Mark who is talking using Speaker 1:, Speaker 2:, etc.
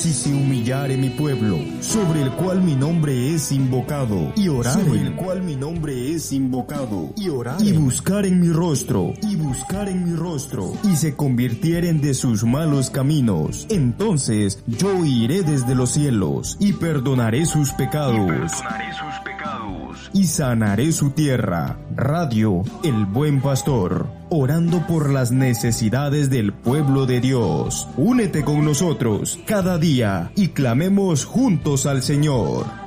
Speaker 1: Si se humillare mi pueblo, sobre el cual mi nombre es invocado, y oraren, sobre el cual mi nombre es invocado, y oraren, y buscaren mi rostro, y se convirtieren de sus malos caminos, entonces yo iré desde los cielos, y perdonaré sus pecados, y sanaré su tierra. Radio El Buen Pastor, orando por las necesidades del pueblo de Dios. Únete con nosotros cada día y clamemos juntos al Señor.